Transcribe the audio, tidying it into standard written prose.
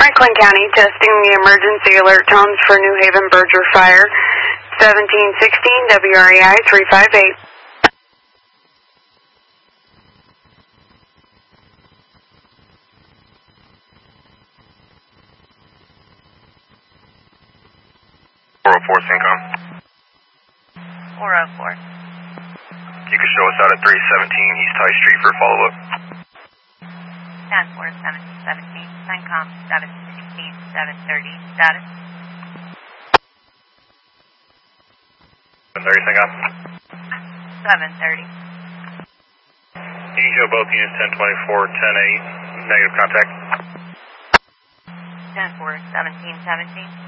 Franklin County, testing the emergency alert tones for New Haven Berger Fire, 1716 WREI 358. Syncom. 404. You can show us out at 317 East High Street for follow-up. 10-4, 1717, Syncom, 716, 730, status. 730, Syncom. 730. You can show both units 1024, 108, negative contact. 10-4, 1717.